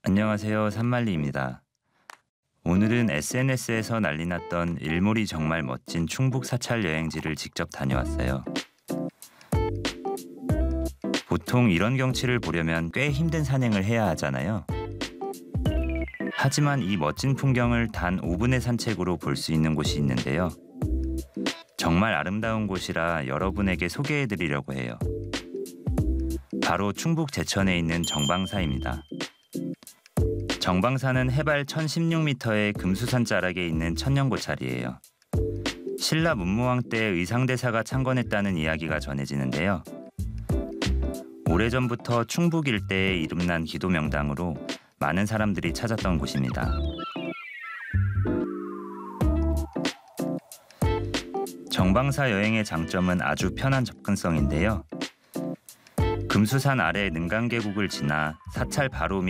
안녕하세요. 산말리입니다. 오늘은 SNS에서 난리 났던 일몰이 정말 멋진 충북 사찰 여행지를 직접 다녀왔어요. 보통 이런 경치를 보려면 꽤 힘든 산행을 해야 하잖아요. 하지만 이 멋진 풍경을 단 5분의 산책으로 볼 수 있는 곳이 있는데요. 정말 아름다운 곳이라 여러분에게 소개해드리려고 해요. 바로 충북 제천에 있는 정방사입니다. 정방사는 해발 1016m의 금수산 자락에 있는 천년고찰이에요. 신라 문무왕 때 의상대사가 창건했다는 이야기가 전해지는데요. 오래전부터 충북 일대에 이름난 기도 명당으로 많은 사람들이 찾았던 곳입니다. 정방사 여행의 장점은 아주 편한 접근성인데요. 금수산 아래 능강계곡을 지나 사찰 바로 밑